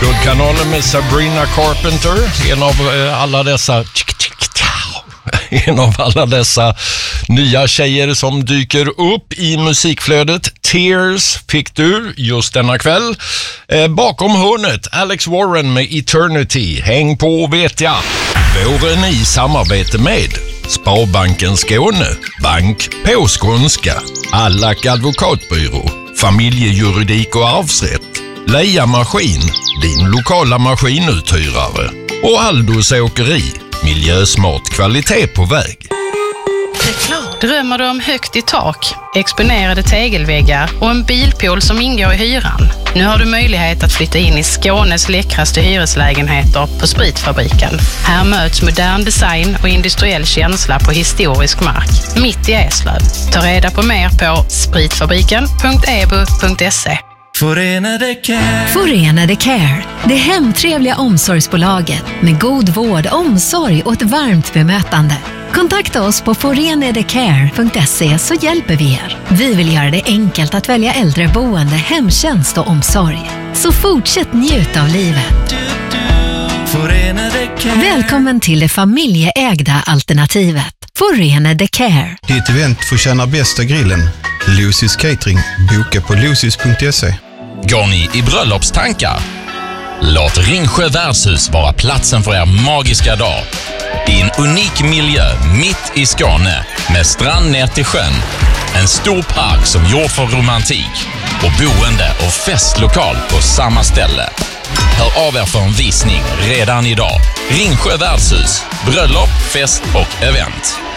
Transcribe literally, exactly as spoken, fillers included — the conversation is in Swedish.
Guldkanalen med Sabrina Carpenter, en av alla dessa en av alla dessa nya tjejer som dyker upp i musikflödet. Tears fick du just denna kväll. Eh, bakom hörnet Alex Warren med Eternity. Häng på vet jag. Våren i samarbete med Sparbanken Skåne, Bank på skånska, Allack advokatbyrå, Familjejuridik och arvsrätt, Leia Maskin, din lokala maskinuthyrare och Aldos åkeri, miljösmart kvalitet på väg. Drömmer du om högt i tak, exponerade tegelväggar och en bilpool som ingår i hyran? Nu har du möjlighet att flytta in i Skånes läckraste hyreslägenheter på Spritfabriken. Här möts modern design och industriell känsla på historisk mark, mitt i Eslöv. Ta reda på mer på spritfabriken punkt e b u punkt se. Förenade Care. Förenade Care. Det hemtrevliga omsorgsbolaget med god vård, omsorg och ett varmt bemötande. Kontakta oss på forenadecare punkt se så hjälper vi er. Vi vill göra det enkelt att välja äldreboende, hemtjänst och omsorg. Så fortsätt njuta av livet. Välkommen till det familjeägda alternativet. Förenade Care. Ditt event får känna bästa grillen. Lucy's Catering. Boka på lucys punkt se. Går ni i bröllopstankar? Låt Ringsjö värdshus vara platsen för er magiska dag. I en unik miljö mitt i Skåne med strand ner till sjön. En stor park som gjord för romantik och boende och festlokal på samma ställe. Hör av er för en visning redan idag. Ringsjö värdshus, bröllop, fest och event.